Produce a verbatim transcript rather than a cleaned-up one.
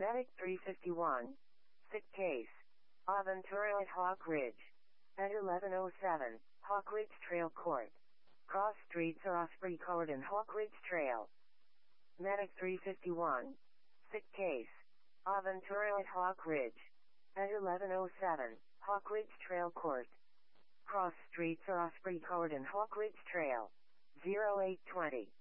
Medic three fifty-one. Sick case. Aventura at Hawk Ridge. At eleven oh seven, Hawk Ridge Trail Court. Cross streets are Osprey Court and Hawk Ridge Trail. Medic three fifty-one. Sick case. Aventura at Hawk Ridge. At eleven oh seven, Hawk Ridge Trail Court. Cross streets are Osprey Court and Hawk Ridge Trail. zero eight twenty.